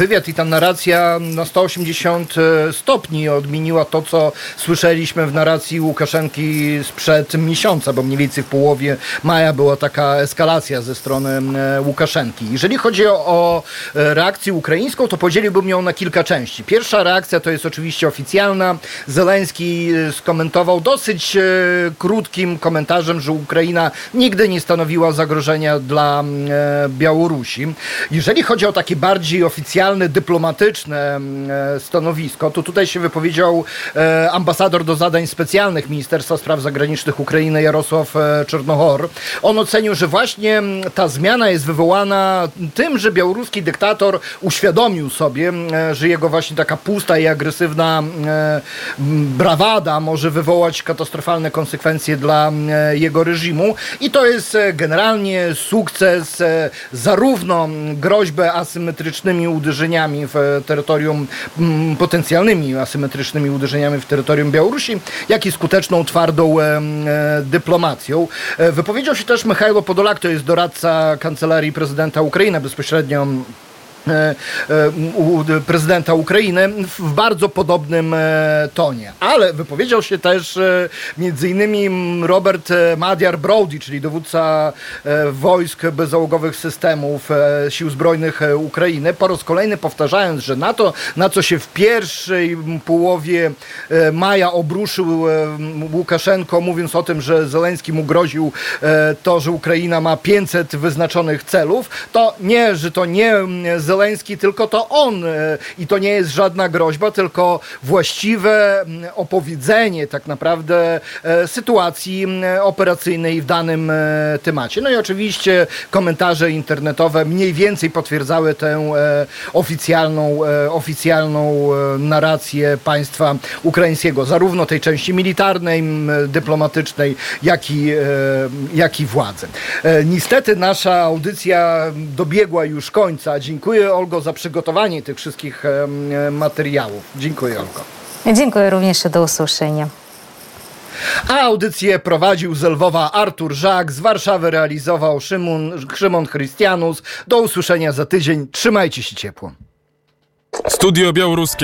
wywiad i ta narracja na 180 stopni odmieniła to, co słyszeliśmy w narracji Łukaszenki sprzed miesiąca, bo mniej więcej w połowie maja była taka eskalacja ze strony Łukaszenki. Jeżeli chodzi o reakcję ukraińską, to podzieliłbym ją na kilka części. Pierwsza reakcja to jest oczywiście oficjalna. Zełenski skomentował dosyć krótkim komentarzem, że Ukraina nigdy nie stanowiła zagrożenia dla Białorusi. Jeżeli chodzi o takie bardziej oficjalne, dyplomatyczne stanowisko, to tutaj się wypowiedział ambasador do zadań specjalnych Ministerstwa Spraw Zagranicznych Ukrainy Jarosław Czernohor. On ocenił, że właśnie ta zmiana jest wywołana tym, że białoruski dyktator uświadomił sobie, że jego właśnie taka pusta i agresywna brawada może wywołać katastrofalne konsekwencje dla jego reżimu i to jest generalnie sukces zarówno groźby asymetrycznymi uderzeniami w terytorium, potencjalnymi asymetrycznymi uderzeniami w terytorium Białorusi, jak i skuteczną, twardą dyplomacją. Wypowiedział się też Michajlo Podolak, to jest doradca Kancelarii Prezydenta Ukrainy, bezpośrednio u prezydenta Ukrainy w bardzo podobnym tonie. Ale wypowiedział się też między innymi Robert Madiar Brody, czyli dowódca wojsk bezzałogowych systemów Sił Zbrojnych Ukrainy, po raz kolejny powtarzając, że na co się w pierwszej połowie maja obruszył Łukaszenko, mówiąc o tym, że Zełenski mu groził to, że Ukraina ma 500 wyznaczonych celów, to nie, że to nie Zełenski, tylko to on i to nie jest żadna groźba, tylko właściwe opowiedzenie tak naprawdę sytuacji operacyjnej w danym temacie. No i oczywiście komentarze internetowe mniej więcej potwierdzały tę oficjalną narrację państwa ukraińskiego, zarówno tej części militarnej, dyplomatycznej, jak i władzy. Niestety nasza audycja dobiegła już końca. Dziękuję, Olgo, za przygotowanie tych wszystkich materiałów. Dziękuję, Olgo. Dziękuję również, do usłyszenia. A audycję prowadził z Lwowa Artur Żak, z Warszawy realizował Szymon Chrystianus. Do usłyszenia za tydzień. Trzymajcie się ciepło. Studio Białoruskie.